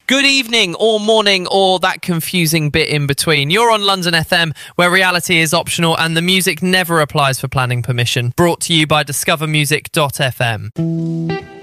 Good evening or morning or that confusing bit in between. You're on London FM, where reality is optional and the music never applies for planning permission. Brought to you by discovermusic.fm.